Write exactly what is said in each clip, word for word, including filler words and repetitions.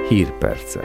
Hírpercek.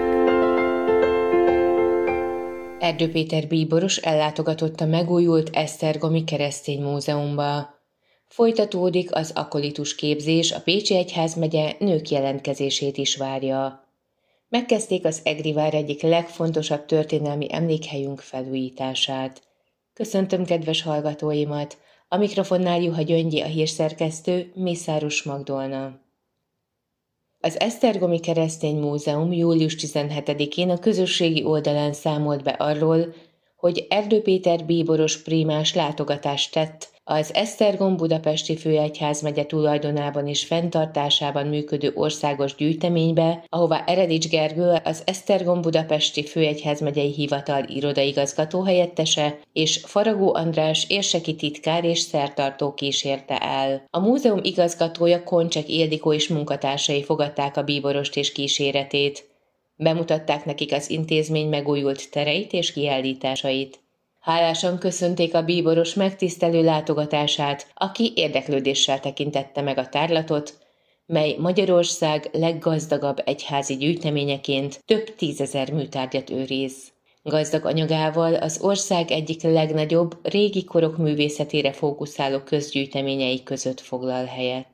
Erdő Péter bíboros ellátogatott a megújult Esztergomi Keresztény Múzeumba. Folytatódik az akolitus képzés, a Pécsi Egyházmegye nők jelentkezését is várja. Megkezdték az Egri vár egyik legfontosabb történelmi emlékhelyünk felújítását. Köszöntöm kedves hallgatóimat! A mikrofonnál Juha Gyöngyi, a hírszerkesztő, Mészáros Magdolna. Az Esztergomi Keresztény Múzeum július tizenhetedikén a közösségi oldalán számolt be arról, hogy Erdő Péter bíboros prímás látogatást tett az Esztergom-Budapesti Főegyházmegye tulajdonában és fenntartásában működő országos gyűjteménybe, ahová Eredics Gergő, az Esztergom-Budapesti Főegyházmegyei Hivatal irodaigazgató helyettese és Faragó András érseki titkár és szertartó kísérte el. A múzeum igazgatója, Koncsek Ildikó és munkatársai fogadták a bíborost és kíséretét. Bemutatták nekik az intézmény megújult tereit és kiállításait. Hálásan köszönték a bíboros megtisztelő látogatását, aki érdeklődéssel tekintette meg a tárlatot, mely Magyarország leggazdagabb egyházi gyűjteményeként több tízezer műtárgyat őriz. Gazdag anyagával az ország egyik legnagyobb, régi korok művészetére fókuszáló közgyűjteményei között foglal helyet.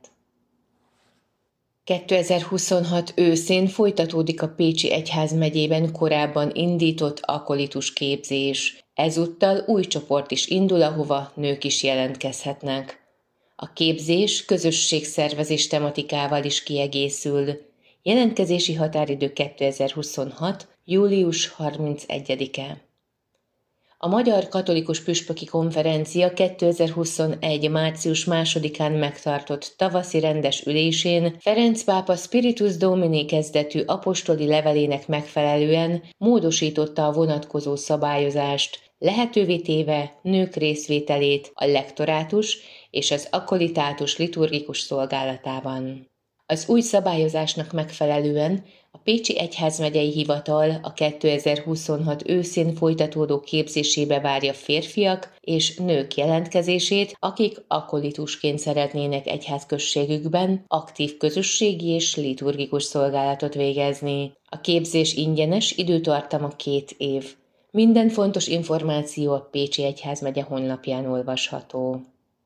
kétezer-huszonhat őszén folytatódik a Pécsi Egyházmegyében korábban indított akolitus képzés. Ezúttal új csoport is indul, ahova nők is jelentkezhetnek. A képzés közösségszervezés tematikával is kiegészül. Jelentkezési határidő kétezer-huszonhat. július harmincegyedike. A Magyar Katolikus Püspöki Konferencia kétezer-huszonegy. március másodikán megtartott tavaszi rendes ülésén Ferenc pápa Spiritus Domini kezdetű apostoli levelének megfelelően módosította a vonatkozó szabályozást, lehetővé téve nők részvételét a lektorátus és az akolitátus liturgikus szolgálatában. Az új szabályozásnak megfelelően a Pécsi Egyházmegyei Hivatal a kétezer-huszonhat őszén folytatódó képzésébe várja férfiak és nők jelentkezését, akik akolitusként szeretnének egyházközségükben aktív közösségi és liturgikus szolgálatot végezni. A képzés ingyenes, időtartama két év. Minden fontos információ a Pécsi Egyházmegye honlapján olvasható.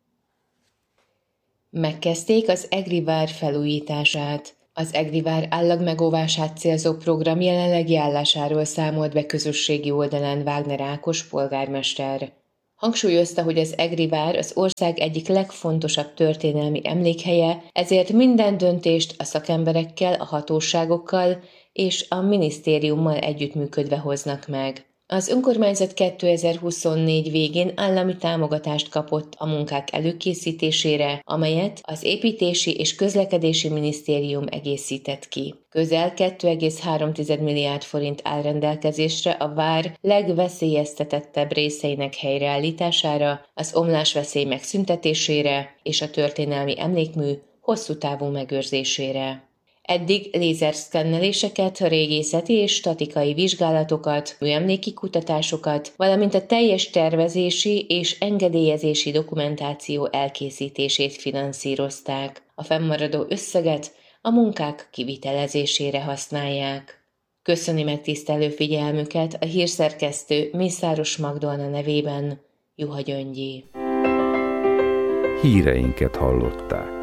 Megkezdték az Egri vár felújítását. Az Egri vár állagmegóvását célzó program jelenlegi állásáról számolt be közösségi oldalán Wagner Ákos polgármester. Hangsúlyozta, hogy az Egri vár az ország egyik legfontosabb történelmi emlékhelye, ezért minden döntést a szakemberekkel, a hatóságokkal és a minisztériummal együttműködve hoznak meg. Az önkormányzat kétezer-huszonnégy végén állami támogatást kapott a munkák előkészítésére, amelyet az Építési és Közlekedési Minisztérium egészített ki. Közel két egész három milliárd forint áll rendelkezésre a vár legveszélyeztetettebb részeinek helyreállítására, az omlásveszély megszüntetésére és a történelmi emlékmű hosszú távú megőrzésére. Eddig lézerszkenneléseket, régészeti és statikai vizsgálatokat, műemléki kutatásokat, valamint a teljes tervezési és engedélyezési dokumentáció elkészítését finanszírozták. A fennmaradó összeget a munkák kivitelezésére használják. Köszöni megtisztelő figyelmüket a hírszerkesztő Mészáros Magdolna nevében, Juha Gyöngyi. Híreinket hallották.